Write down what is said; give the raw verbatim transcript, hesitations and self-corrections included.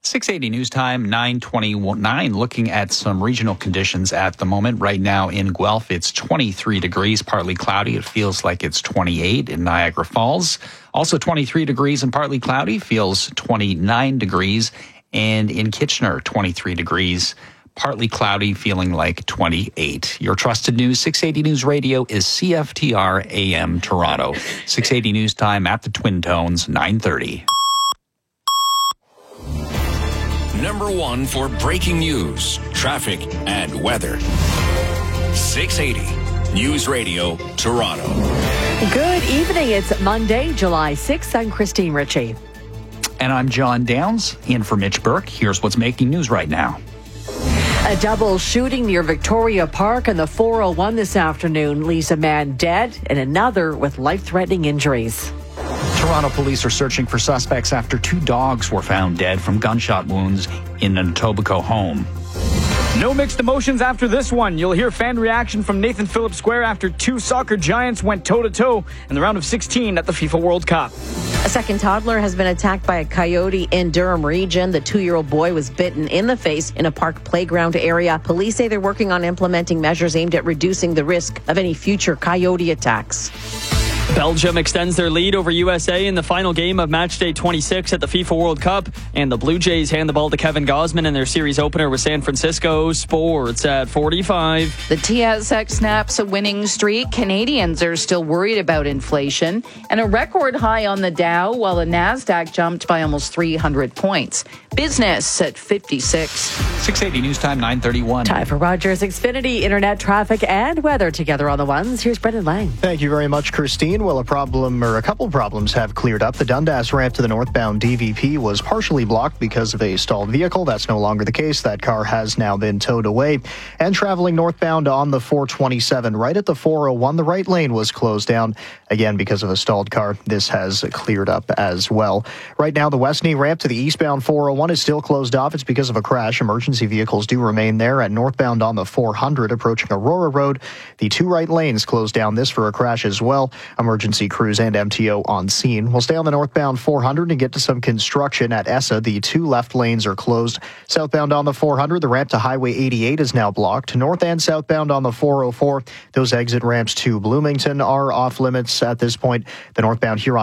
six eighty News Time, nine twenty-nine. Looking at some regional conditions at the moment. Right now in Guelph, it's twenty-three degrees, partly cloudy. It feels like it's twenty-eight in Niagara Falls. Also twenty-three degrees and partly cloudy, feels twenty-nine degrees. And in Kitchener, twenty-three degrees, partly cloudy, feeling like twenty-eight. Your trusted news, six eighty News Radio, is C F T R A M Toronto. six eighty News Time at the Twin Tones, nine thirty. Number one for breaking news, traffic, and weather. six eighty News Radio, Toronto. Good evening. It's Monday, July sixth. I'm Christine Ritchie. And I'm John Downs, in for Mitch Burke. Here's what's making news right now. A double shooting near Victoria Park on the four oh one this afternoon leaves a man dead and another with life-threatening injuries. Toronto police are searching for suspects after two dogs were found dead from gunshot wounds in an Etobicoke home. No mixed emotions after this one. You'll hear fan reaction from Nathan Phillips Square after two soccer giants went toe-to-toe in the round of sixteen at the FIFA World Cup. A second toddler has been attacked by a coyote in Durham region. The two-year-old boy was bitten in the face in a park playground area. Police say they're working on implementing measures aimed at reducing the risk of any future coyote attacks. Belgium extends their lead over U S A in the final game of matchday twenty-six at the FIFA World Cup, and the Blue Jays hand the ball to Kevin Gausman in their series opener with San Francisco. Sports at forty-five. The T S X snaps a winning streak. Canadians are still worried about inflation, and a record high on the Dow, while the Nasdaq jumped by almost three hundred points. Business at fifty-six. six eighty News Time, nine thirty-one. Time for Rogers Xfinity internet traffic and weather together on the ones. Here's Brendan Lang. Thank you very much, Christine. Well, a problem or a couple problems have cleared up. The Dundas ramp to the northbound D V P was partially blocked because of a stalled vehicle. That's no longer the case. That car has now been towed away. And traveling northbound on the four twenty-seven, right at the four oh one, the right lane was closed down again because of a stalled car. This has cleared up as well. Right now, the Westney ramp to the eastbound four oh one is still closed off. It's because of a crash. Emergency vehicles do remain there. And northbound on the four hundred, approaching Aurora Road, the two right lanes closed down. This for a crash as well. Emergency crews and M T O on scene. We'll stay on the northbound four hundred and get to some construction at Essa. The two left lanes are closed. Southbound on the four hundred, the ramp to Highway eighty-eight is now blocked. North and southbound on the four oh four, those exit ramps to Bloomington are off limits at this point. The northbound Huron